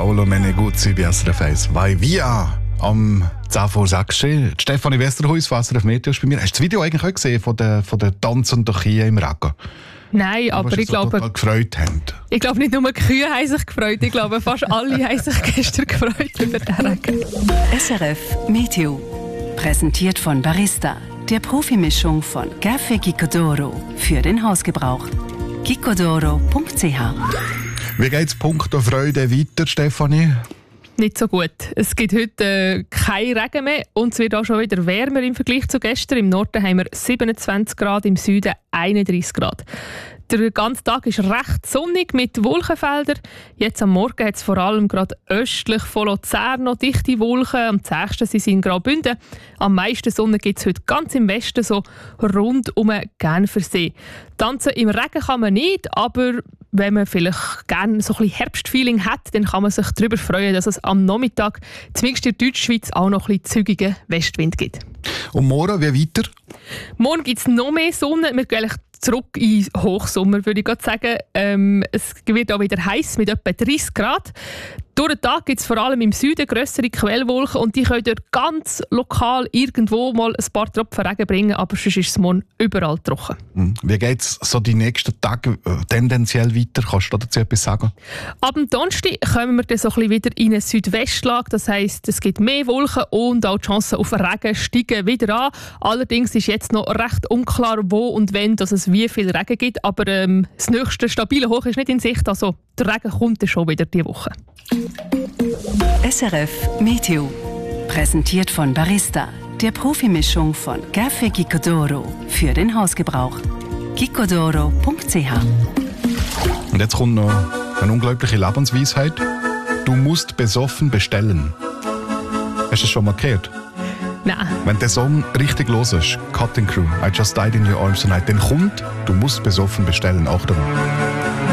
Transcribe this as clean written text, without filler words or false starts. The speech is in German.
Paolo Meneguzzi bei SRF 1. Vai via! Am 10 vor 6. Stefanie Westerhuis von SRF Meteo ist bei mir. Hast du das Video eigentlich auch gesehen von der tanzenden Kühe im Regen? Nein, aber ich glaube... gefreut haben. Ich glaube, nicht nur die Kühe haben sich gefreut. Ich glaube, fast alle haben sich gestern gefreut über den Regen. SRF Meteo. Präsentiert von Barista, der Profimischung von Café Gicodoro für den Hausgebrauch. gicodoro.ch. Wie geht es punkto Freude weiter, Stefanie? Nicht so gut. Es gibt heute keinen Regen mehr und es wird auch schon wieder wärmer im Vergleich zu gestern. Im Norden haben wir 27 Grad, im Süden 31 Grad. Der ganze Tag ist recht sonnig mit Wolkenfeldern. Jetzt am Morgen hat es vor allem gerade östlich von Luzern noch dichte Wolken. Am zächsten sind sie in Graubünden. Am meisten Sonne gibt es heute ganz im Westen, so rund um den Genfersee. Tanzen im Regen kann man nicht, aber wenn man vielleicht gerne so ein bisschen Herbstfeeling hat, dann kann man sich darüber freuen, dass es am Nachmittag, zumindest in der Deutschschweiz, auch noch ein bisschen zügigen Westwind gibt. Und morgen, wie weiter? Morgen gibt es noch mehr Sonne. Wir gehen zurück in den Hochsommer, würde ich gerade sagen. Es wird auch wieder heiß mit etwa 30 Grad. Durch den Tag gibt es vor allem im Süden grössere Quellwolken und die können dort ganz lokal irgendwo mal ein paar Tropfen Regen bringen, aber sonst ist es morgen überall trocken. Wie geht es so die nächsten Tage tendenziell weiter? Kannst du dazu etwas sagen? Ab dem Donnerstag kommen wir dann so ein bisschen wieder in eine Südwestlage. Das heisst, es gibt mehr Wolken und auch die Chancen auf Regen steigen wieder an. Allerdings ist jetzt noch recht unklar, wo und wenn dass es wie viel Regen gibt. Aber das nächste stabile Hoch ist nicht in Sicht. Also der Regen kommt dann schon wieder diese Woche. SRF Meteo. Präsentiert von Barista, der Profimischung von Café Gicodoro für den Hausgebrauch. gicodoro.ch. Und jetzt kommt noch eine unglaubliche Lebensweisheit. Du musst besoffen bestellen. Hast du das schon mal gehört? Nein. Wenn der Song richtig los ist, Cutting Crew, I Just Died in Your Arms Tonight, dann kommt, du musst besoffen bestellen. Achtung.